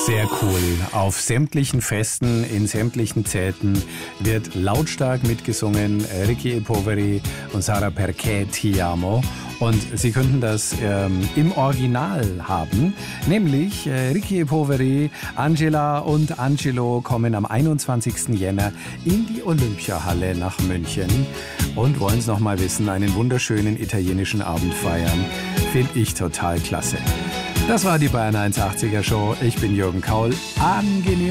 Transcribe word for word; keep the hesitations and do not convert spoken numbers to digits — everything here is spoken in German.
Sehr cool. Auf sämtlichen Festen, in sämtlichen Zelten wird lautstark mitgesungen. Ricky e Poveri und Sara Perché Ti Amo. Und Sie könnten das ähm, im Original haben. Nämlich äh, Ricky e Poveri, Angela und Angelo kommen am einundzwanzigsten Jänner in die Olympiahalle nach München und wollen es nochmal wissen, einen wunderschönen italienischen Abend feiern. Finde ich total klasse. Das war die Bayern eins achtziger Show. Ich bin Jürgen Kaul. Angenehm.